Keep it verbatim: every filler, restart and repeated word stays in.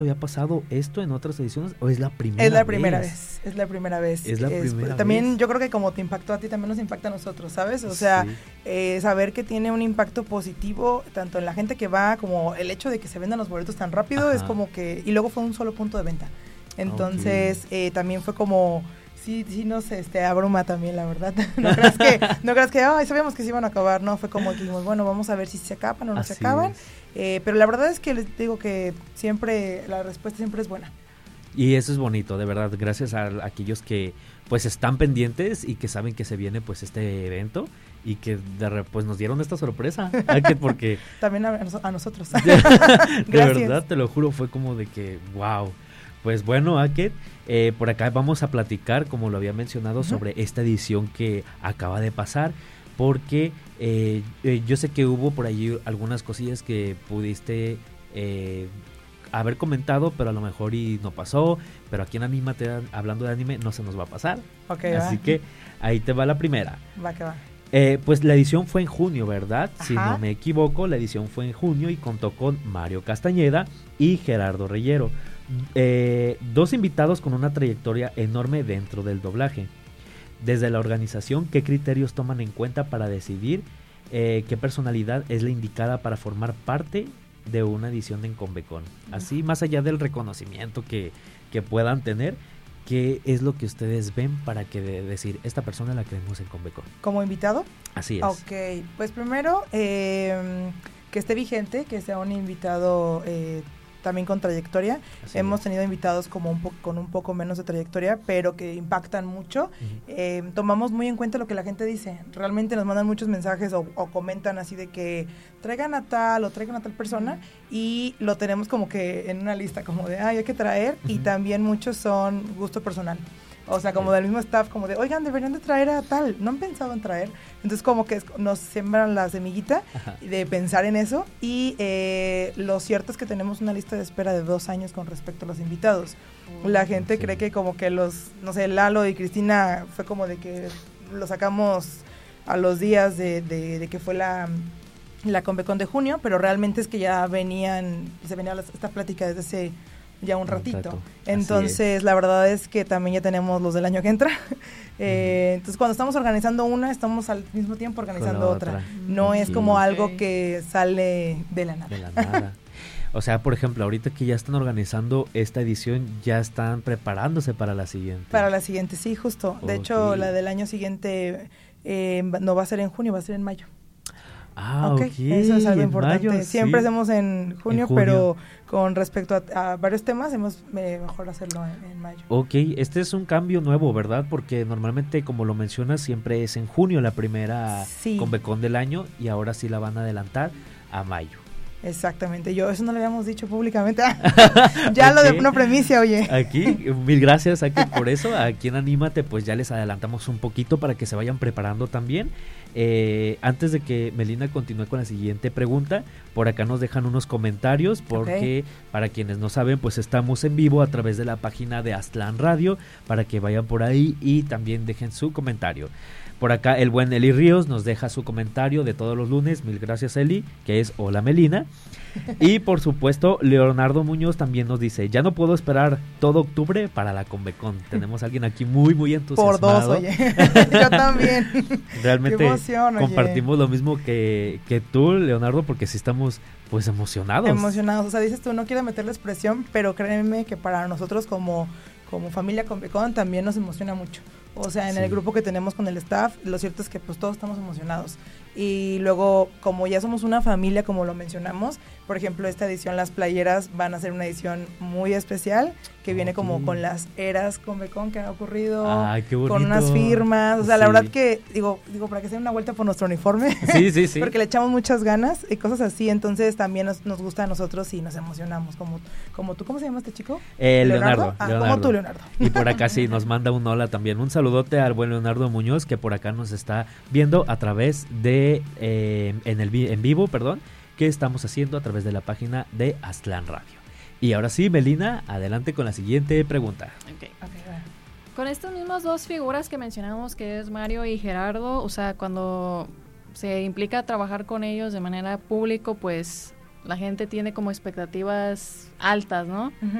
¿Había pasado esto en otras ediciones o es la primera vez? Es la primera vez, vez es la primera vez. Es la es, primera también vez. Yo creo que como te impactó a ti, también nos impacta a nosotros, ¿sabes? O sea, sí. eh, saber que tiene un impacto positivo, tanto en la gente que va, como el hecho de que se vendan los boletos tan rápido, Ajá. es como que, y luego fue un solo punto de venta. Entonces, okay. eh, también fue como... Sí, sí nos este, abruma también, la verdad. No creas que, no creas que, ay, sabíamos que se iban a acabar, no, fue como que dijimos, bueno, vamos a ver si se acaban o no Así se acaban. Eh, pero la verdad es que les digo que siempre, la respuesta siempre es buena. Y eso es bonito, de verdad, gracias a, a aquellos que pues están pendientes y que saben que se viene pues este evento y que de, pues nos dieron esta sorpresa, porque también a, a nosotros. De, de verdad, te lo juro, fue como de que, wow. Pues bueno, Aket, eh, por acá vamos a platicar, como lo había mencionado, uh-huh. sobre esta edición que acaba de pasar, porque eh, eh, yo sé que hubo por allí algunas cosillas que pudiste eh, haber comentado, pero a lo mejor y no pasó, pero aquí en Anímate, hablando de anime, no se nos va a pasar. Okay, Así va. que ahí te va la primera. Va que va. Eh, pues la edición fue en junio, ¿verdad? Ajá. Si no me equivoco, la edición fue en junio y contó con Mario Castañeda y Gerardo Reyero. Eh, dos invitados con una trayectoria enorme dentro del doblaje. Desde la organización, ¿qué criterios toman en cuenta para decidir eh, qué personalidad es la indicada para formar parte de una edición en Convecon? Así, más allá del reconocimiento que, que puedan tener, ¿qué es lo que ustedes ven para que de decir, esta persona la queremos en Convecon? ¿Como invitado? Así es. Ok, pues primero, eh, que esté vigente, que sea un invitado eh, también con trayectoria. Así Hemos es. tenido invitados como un po- con un poco menos de trayectoria, pero que impactan mucho. Uh-huh. Eh, tomamos muy en cuenta lo que la gente dice. Realmente nos mandan muchos mensajes o, o comentan así de que traigan a tal o traigan a tal persona, y lo tenemos como que en una lista como de, ay, hay que traer, uh-huh. y también muchos son gusto personal. O sea, como sí. del mismo staff, como de, oigan, deberían de traer a tal, no han pensado en traer. Entonces, como que es, nos sembran la semillita Ajá. de pensar en eso. Y eh, lo cierto es que tenemos una lista de espera de dos años con respecto a los invitados. Oh, la gente sí. cree que como que los, no sé, Lalo y Cristina fue como de que lo sacamos a los días de, de, de que fue la... la Convecon de junio, pero realmente es que ya venían, se venía esta plática desde hace ya un ratito. Entonces, la verdad es que también ya tenemos los del año que entra. eh, uh-huh. Entonces, cuando estamos organizando una, estamos al mismo tiempo organizando otra. otra. No okay. es como okay. algo que sale de la nada. De la nada. O sea, por ejemplo, ahorita que ya están organizando esta edición, ya están preparándose para la siguiente. Para la siguiente, sí, justo. De okay. hecho, la del año siguiente eh, no va a ser en junio, va a ser en mayo. Ah, okay. ok. Eso es algo importante. Mayo, Siempre sí. hacemos en junio, en junio, pero con respecto a, a varios temas, hemos eh, mejor hacerlo en, en mayo. Ok, este es un cambio nuevo, ¿verdad? Porque normalmente, como lo mencionas, siempre es en junio la primera sí. Convecon del año, y ahora sí la van a adelantar a mayo. Exactamente, yo eso no lo habíamos dicho públicamente. Ya okay. lo de una premisa, oye. Aquí, mil gracias Aki, por eso. Aquí en Anímate, pues ya les adelantamos un poquito para que se vayan preparando también. Eh, antes de que Melina continúe con la siguiente pregunta, por acá nos dejan unos comentarios, porque okay. para quienes no saben, pues estamos en vivo a través de la página de Aztlán Radio, para que vayan por ahí y también dejen su comentario. Por acá el buen Eli Ríos nos deja su comentario de todos los lunes, mil gracias Eli, que es hola Melina. Y por supuesto Leonardo Muñoz también nos dice, ya no puedo esperar todo octubre para la Convecon. Tenemos a alguien aquí muy muy entusiasmado. Por dos, oye. Yo también. Realmente Qué emoción, compartimos lo mismo que, que tú, Leonardo, porque sí estamos pues emocionados. Emocionados, o sea, dices tú, no quiero meterles presión, pero créeme que para nosotros como, como familia Convecon también nos emociona mucho. O sea, en sí. el grupo que tenemos con el staff, lo cierto es que pues todos estamos emocionados. Y luego, como ya somos una familia, como lo mencionamos, por ejemplo, esta edición, las playeras van a ser una edición muy especial, que viene okay. como con las eras Convecon que ha ocurrido, Ay, qué bonito. Con unas firmas, o sea, sí. la verdad que, digo, digo para que se den una vuelta por nuestro uniforme, sí, sí, sí. porque le echamos muchas ganas y cosas así, entonces también nos, nos gusta a nosotros y nos emocionamos, como, como tú, ¿cómo se llama este chico? Eh, Leonardo. Leonardo. Ah, Leonardo. como tú, Leonardo. Y por acá sí, nos manda un hola también, un saludote al buen Leonardo Muñoz, que por acá nos está viendo a través de Eh, en el en vivo, perdón, que estamos haciendo a través de la página de Aztlán Radio. Y ahora sí, Melina, adelante con la siguiente pregunta. Okay. Okay, bueno. Con estas mismas dos figuras que mencionamos, que es Mario y Gerardo, o sea, cuando se implica trabajar con ellos de manera pública, pues la gente tiene como expectativas altas, ¿no? Ujú.